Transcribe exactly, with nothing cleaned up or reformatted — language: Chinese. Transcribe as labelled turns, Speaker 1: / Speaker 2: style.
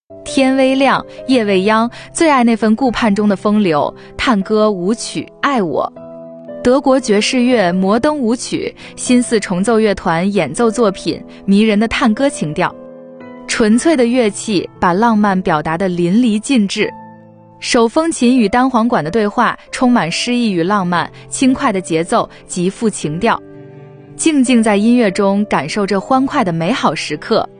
Speaker 1: 天微亮，夜未央，最爱那份顾盼中的风流，探歌舞曲爱我。德国爵士乐摩登舞曲，新四重奏乐团演奏作品，迷人的探歌情调。纯粹的乐器把浪漫表达得淋漓尽致。手风琴与单簧管的对话充满诗意与浪漫，轻快的节奏极富情调。静静在音乐中感受这欢快的美好时刻，